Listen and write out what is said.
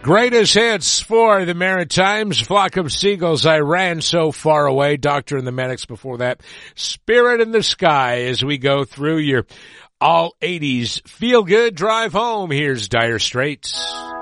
Greatest hits for the Maritimes. Flock of Seagulls, I Ran So Far Away. Doctor and the Medics before that. Spirit in the Sky as we go through your all 80s feel good drive home. Here's Dire Straits.